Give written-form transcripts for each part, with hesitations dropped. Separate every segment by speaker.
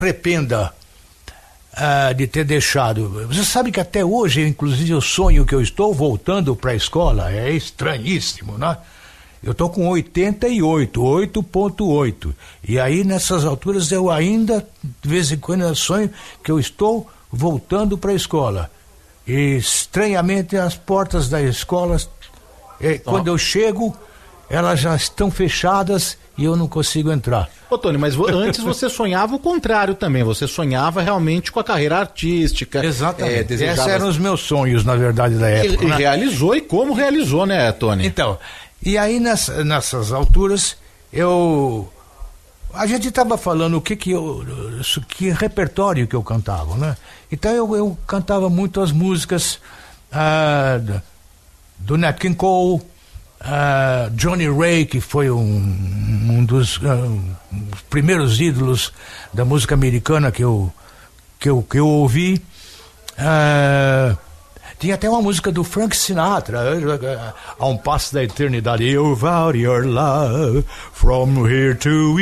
Speaker 1: arrependa de ter deixado. Você sabe que até hoje, inclusive, eu sonho que eu estou voltando para a escola. É estranhíssimo, né? Eu estou com 8.8. E aí, nessas alturas, eu ainda, de vez em quando, eu sonho que eu estou voltando para a escola. E, estranhamente, as portas da escola, quando eu chego, elas já estão fechadas e eu não consigo entrar.
Speaker 2: Ô, Tony, mas antes você sonhava o contrário também. Você sonhava realmente com a carreira artística.
Speaker 1: Exatamente. Esses eram os meus sonhos, na verdade, da época.
Speaker 2: E realizou, e como realizou, né, Tony?
Speaker 1: Então, e aí nessas alturas, a gente estava falando que repertório que eu cantava, né? Então eu cantava muito as músicas do Nat King Cole, Johnny Ray, que foi um dos primeiros ídolos da música americana que eu ouvi. Tinha até uma música do Frank Sinatra, A um Passo da Eternidade. You vowed your love from here to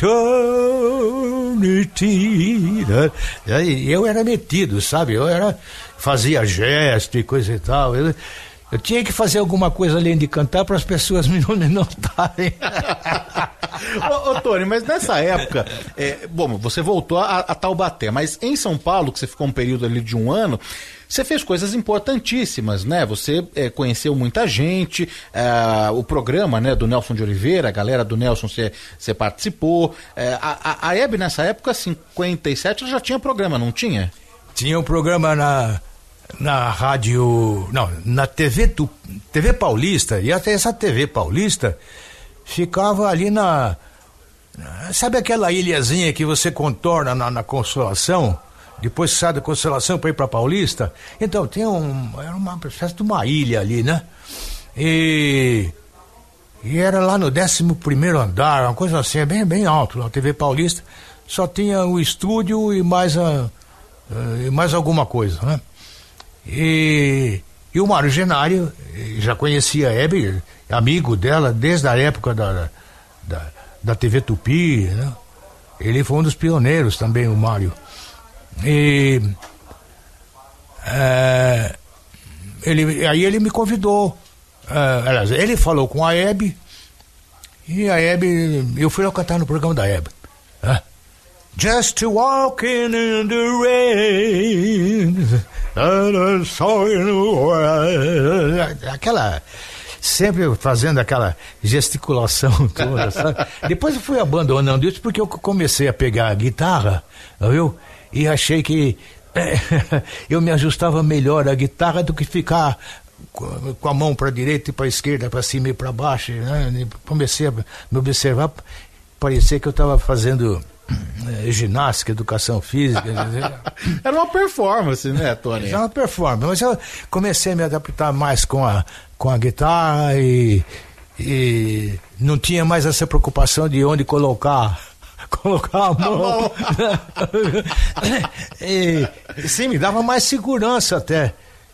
Speaker 1: eternity. Eu era metido, sabe? Fazia gesto e coisa e tal. Eu tinha que fazer alguma coisa além de cantar para as pessoas me notarem.
Speaker 2: Ô, Tony, mas nessa época, você voltou a Taubaté, mas em São Paulo, que você ficou um período ali de 1 ano, você fez coisas importantíssimas, né? Você conheceu muita gente, o programa, né, do Nelson de Oliveira, a galera do Nelson, você participou. A Hebe, nessa época, 57, ela já tinha programa, não tinha?
Speaker 1: Tinha um programa na rádio, não, na TV Paulista, e até essa TV Paulista ficava ali sabe aquela ilhazinha que você contorna na Consolação, depois sai da Consolação para ir para Paulista? Então era uma espécie de uma ilha ali, né? E era lá no 11º andar, uma coisa assim, bem, bem alto. A TV Paulista só tinha o estúdio e mais alguma coisa, né? E o Mário Genário, já conhecia a Hebe, amigo dela desde a época da TV Tupi, né? Ele foi um dos pioneiros também, o Mário. E aí ele me convidou, ele falou com a Hebe, e a Hebe, eu fui lá cantar no programa da Hebe, Just walking in the rain, aquela, sempre fazendo aquela gesticulação toda, sabe? Depois eu fui abandonando isso porque eu comecei a pegar a guitarra, viu? E achei que eu me ajustava melhor à guitarra do que ficar com a mão para a direita e para a esquerda, para cima e para baixo, né? Comecei a me observar, parecia que eu estava fazendo ginástica, educação física.
Speaker 2: Era uma performance, né, Tony?
Speaker 1: Era uma performance, mas eu comecei a me adaptar mais com a guitarra e não tinha mais essa preocupação de onde colocar a mão. Sim, me dava mais segurança até.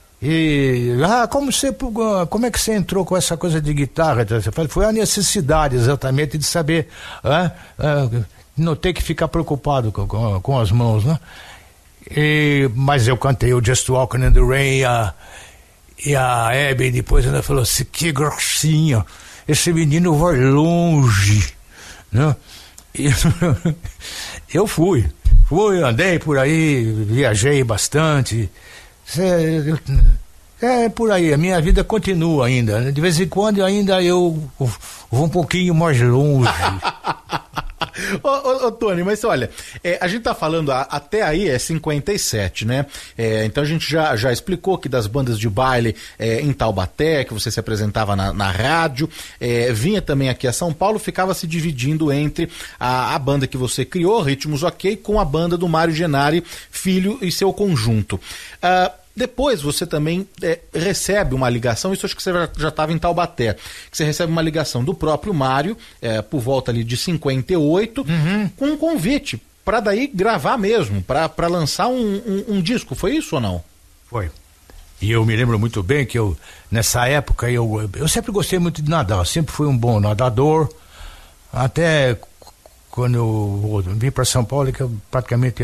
Speaker 1: Como é que você entrou com essa coisa de guitarra? Foi a necessidade exatamente de saber, não ter que ficar preocupado com as mãos, né? Mas eu cantei o Just Walking in the Rain, e a Hebe depois ainda falou assim, que gracinha, esse menino vai longe, né? E eu fui, andei por aí, viajei bastante. Por aí, a minha vida continua ainda, né? De vez em quando ainda eu vou um pouquinho mais longe.
Speaker 2: Ô, Tony, mas olha, a gente tá falando até aí 57, né? Então a gente já explicou que das bandas de baile em Taubaté, que você se apresentava na rádio, vinha também aqui a São Paulo, ficava se dividindo entre a banda que você criou, Ritmos OK, com a banda do Mário Genário Filho e seu conjunto. Depois você também recebe uma ligação, isso acho que você já estava em Taubaté, que você recebe uma ligação do próprio Mário, por volta ali de 58, com um convite para daí gravar mesmo, para lançar um disco, foi isso ou não?
Speaker 1: Foi. E eu me lembro muito bem que nessa época, eu sempre gostei muito de nadar, sempre fui um bom nadador, até quando eu vim para São Paulo, que eu praticamente